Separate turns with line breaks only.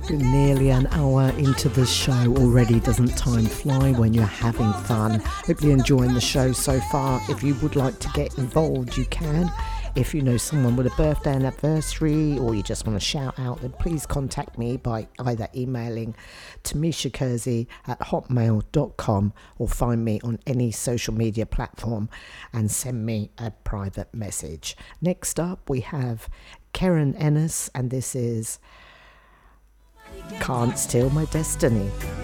We're nearly an hour into the show already. Doesn't time fly when you're having fun? Hope you're enjoying the show so far. If you would like to get involved, you can. If you know someone with a birthday anniversary or you just want to shout out, then please contact me by either emailing Tamisha Kersey at hotmail.com or find me on any social media platform and send me a private message. Next up, we have Karen Ennis, and this is Can't Steal My Destiny.